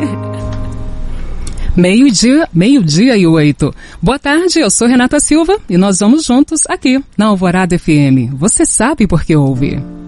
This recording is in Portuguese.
Meio-dia e 8. Boa tarde, eu sou Renata Silva e nós vamos juntos aqui na Alvorada FM. Você sabe por que ouve?